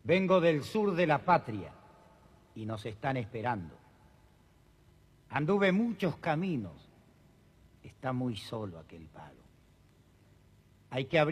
Vengo del sur de la patria y nos están esperando. Anduve muchos caminos. Está muy solo aquel palo. Hay que abrir